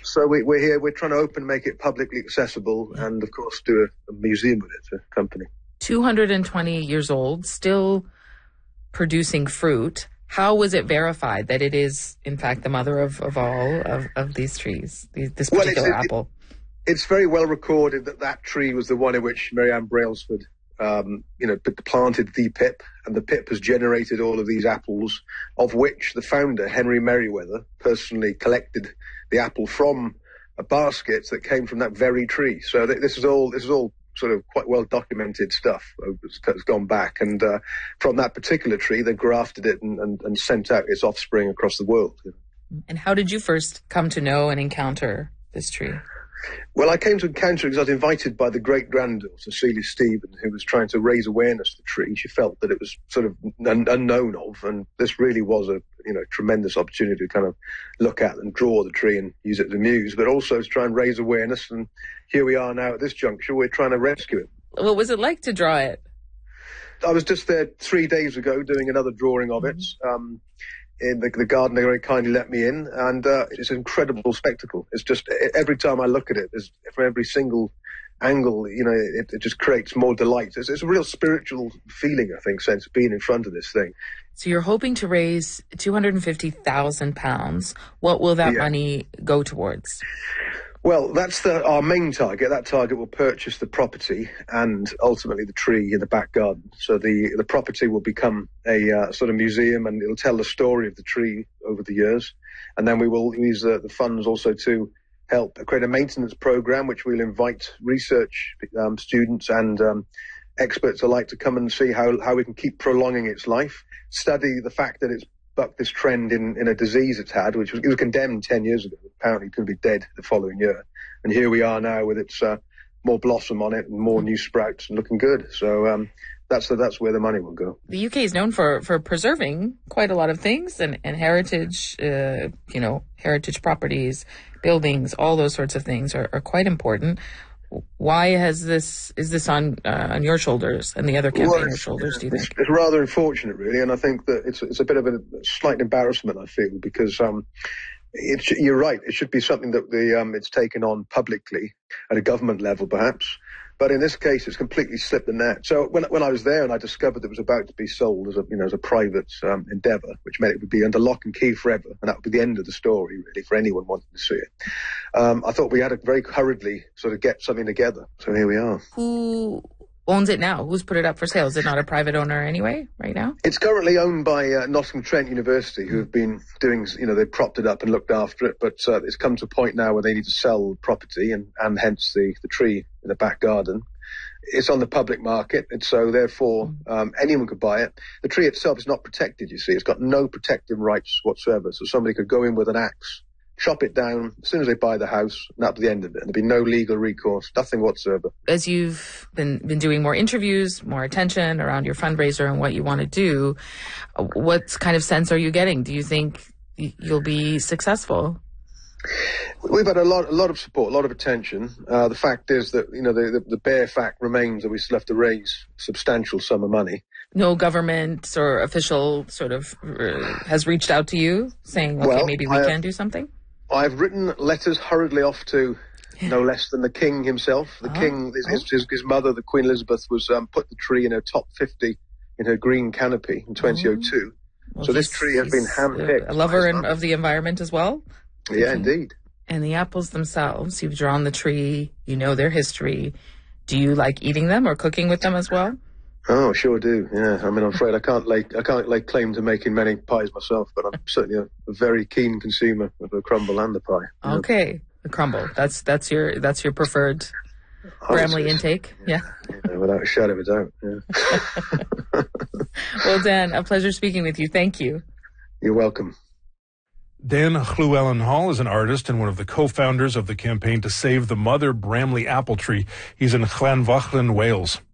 So we're here. We're trying to make it publicly accessible, and of course do a museum with it, a company. 220 years old, still producing fruit. How was it verified that it is, in fact, the mother of all of these trees, this particular apple? It's very well recorded that tree was the one in which Mary Ann Brailsford, planted the pip, and the pip has generated all of these apples, of which the founder, Henry Merriweather, personally collected the apple from a basket that came from that very tree. So this is all sort of quite well documented stuff that's gone back, and from that particular tree they grafted it and sent out its offspring across the world. And how did you first come to know and encounter this tree? Well, I came to encounter it because I was invited by the great-granddaughter, Celia Stephen, who was trying to raise awareness of the tree. She felt that it was sort of unknown of, and this really was a tremendous opportunity to kind of look at and draw the tree and use it as a muse, but also to try and raise awareness. And here we are now at this juncture. We're trying to rescue it. What was it like to draw it? I was just there 3 days ago doing another drawing of it. In the garden, they very kindly let me in, and it's an incredible spectacle. It's just, every time I look at it, from every single angle, it just creates more delight. It's a real spiritual feeling, I think, sense of being in front of this thing. So you're hoping to raise £250,000. What will that money go towards? Well, that's our main target. That target will purchase the property and ultimately the tree in the back garden. So the property will become a sort of museum, and it'll tell the story of the tree over the years. And then we will use the funds also to help create a maintenance program, which we'll invite research students and experts alike to come and see how we can keep prolonging its life, study the fact that it's bucked this trend in a disease it's had, which it was condemned 10 years ago. Apparently it could be dead the following year. And here we are now with its more blossom on it and more new sprouts and looking good. So that's where the money will go. The UK is known for preserving quite a lot of things and heritage, heritage properties, buildings, all those sorts of things are quite important. Why is this on your shoulders and the other campaigners' shoulders, do you think? It's rather unfortunate, really, and I think that it's a bit of a slight embarrassment, I feel, because you're right. It should be something that it's taken on publicly at a government level, perhaps. But in this case, it's completely slipped the net. So when I was there and I discovered it was about to be sold as a private endeavour, which meant it would be under lock and key forever, and that would be the end of the story, really, for anyone wanting to see it. I thought we had to very hurriedly sort of get something together. So here we are. Who owns it now? Who's put it up for sale? Is it not a private owner anyway, right now? It's currently owned by Nottingham-Trent University, who have been doing, they propped it up and looked after it, but it's come to a point now where they need to sell the property and hence the tree in the back garden. It's on the public market, and so therefore anyone could buy it. The tree itself is not protected, you see. It's got no protective rights whatsoever, so somebody could go in with an axe, chop it down as soon as they buy the house, and that'll be the end of it. And there'll be no legal recourse, nothing whatsoever. As you've been doing more interviews, more attention around your fundraiser and what you want to do, what kind of sense are you getting? Do you think you'll be successful? We've had a lot of support, a lot of attention. The fact is that, the bare fact remains that we still have to raise a substantial sum of money. No government or official sort of has reached out to you saying, okay, maybe we can do something? I've written letters hurriedly off to no less than the King himself. The King, his mother, the Queen Elizabeth, was put the tree in her top 50 in her green canopy in 2002. Well, so this tree has been handpicked. A lover of the environment as well? Yeah, indeed. And the apples themselves, you've drawn the tree, you know their history. Do you like eating them or cooking with them as well? Oh, sure do. Yeah, I'm afraid I can't lay claim to making many pies myself, but I'm certainly a very keen consumer of the crumble and the pie. Okay, the crumble. That's your preferred Bramley intake. Yeah, without a shadow of a doubt. Yeah. Well, Dan, a pleasure speaking with you. Thank you. You're welcome. Dan Llewellyn-Hall is an artist and one of the co-founders of the campaign to save the mother Bramley apple tree. He's in Llanfachlin, Wales.